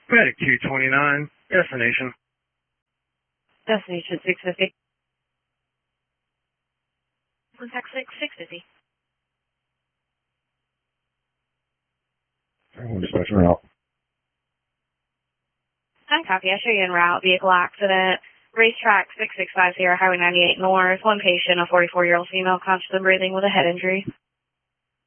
Medic 229, destination. Destination 650. Contact 650. Dispatch route. Hi, copy. I show you en route. Vehicle accident. Racetrack 6650, Highway 98 North. One patient, a 44-year-old female, conscious and breathing with a head injury.